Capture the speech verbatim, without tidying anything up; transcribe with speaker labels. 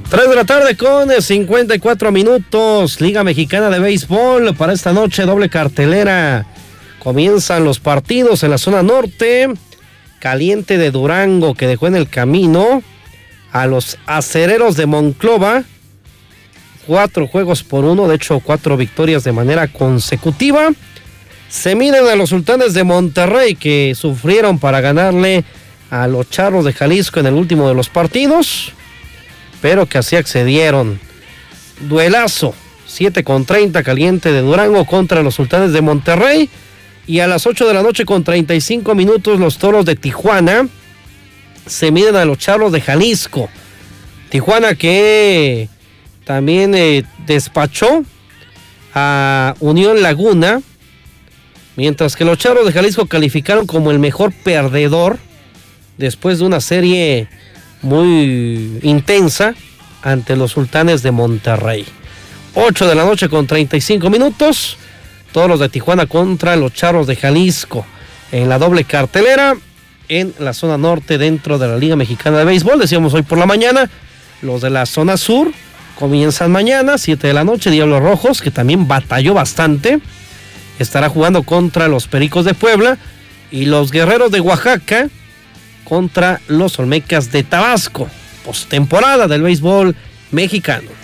Speaker 1: tres de la tarde con cincuenta y cuatro minutos. Liga Mexicana de Béisbol para esta noche, doble cartelera. Comienzan los partidos en la zona norte. Caliente de Durango, que dejó en el camino a los Acereros de Monclova. Cuatro juegos por uno, de hecho cuatro victorias de manera consecutiva. Se miden a los Sultanes de Monterrey, que sufrieron para ganarle a los Charros de Jalisco en el último de los partidos, pero que así accedieron. Duelazo, siete con treinta, Caliente de Durango contra los Sultanes de Monterrey. Y a las ocho de la noche con treinta y cinco minutos, los Toros de Tijuana se miden a los Charros de Jalisco. Tijuana que también eh, despachó a Unión Laguna, mientras que los Charros de Jalisco calificaron como el mejor perdedor después de una serie muy intensa ante los Sultanes de Monterrey. ocho de la noche con treinta y cinco minutos, todos los de Tijuana contra los Charros de Jalisco en la doble cartelera en la zona norte dentro de la Liga Mexicana de Béisbol. Decíamos hoy por la mañana, los de la zona sur comienzan mañana, siete de la noche, Diablos Rojos, que también batalló bastante, estará jugando contra los Pericos de Puebla, y los Guerreros de Oaxaca contra los Olmecas de Tabasco, postemporada del béisbol mexicano.